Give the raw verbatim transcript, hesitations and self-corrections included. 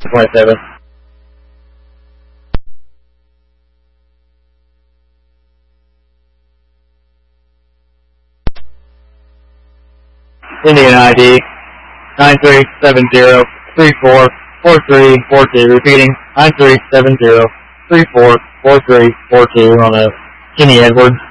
twenty-seven. Indian I D nine three seven zero three four four three four two. Repeating nine three seven zero three four four three four two on a Kenny Edwards.